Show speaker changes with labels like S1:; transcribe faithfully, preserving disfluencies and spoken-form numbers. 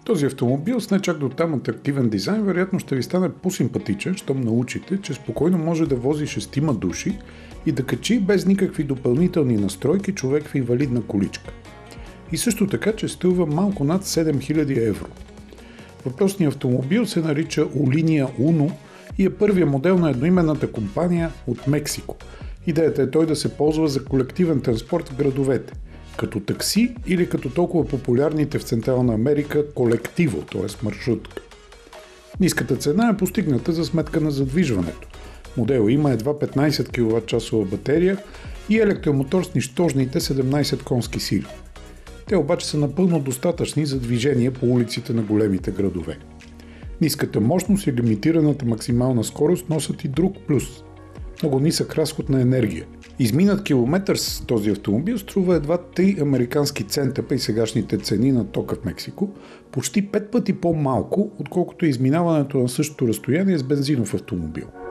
S1: Този автомобил с не чак до там атрактивен дизайн вероятно ще ви стане по-симпатичен, щом научите, че спокойно може да вози шестима души и да качи без никакви допълнителни настройки човек в инвалидна количка. И също така, че струва малко над седем хиляди евро. Въпросният автомобил се нарича Улиния Уно и е първият модел на едноименната компания от Мексико. Идеята е той да се ползва за колективен транспорт в градовете, като такси или като толкова популярните в Централна Америка колективо, т.е. маршрутка. Ниската цена е постигната за сметка на задвижването. Моделът има едва петнайсет киловатчасова батерия и електромотор с нищожните седемнайсет конски сили. Те обаче са напълно достатъчни за движение по улиците на големите градове. Ниската мощност и лимитираната максимална скорост носят и друг плюс – много нисък разход на енергия. Изминат километър с този автомобил струва едва три американски цента при сегашните цени на тока в Мексико, почти пет пъти по-малко, отколкото е изминаването на същото разстояние с бензинов автомобил.